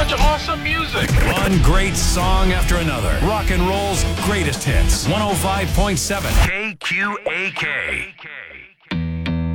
much awesome music. One great song after another. Rock and roll's greatest hits. 105.7 KQAK.